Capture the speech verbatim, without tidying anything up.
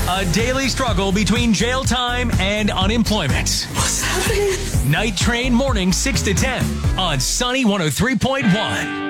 A daily struggle between jail time and unemployment. What's happening? Night Train morning six to ten on Sunny one oh three point one.